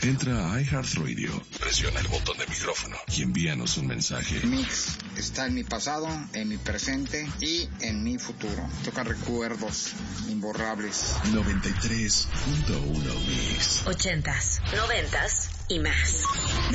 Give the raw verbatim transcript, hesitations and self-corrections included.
Entra a iHeartRadio, presiona el botón de micrófono y envíanos un mensaje. Mix está en mi pasado, en mi presente y en mi futuro. Toca recuerdos imborrables. noventa y tres punto uno Mix. Ochentas, noventas y más.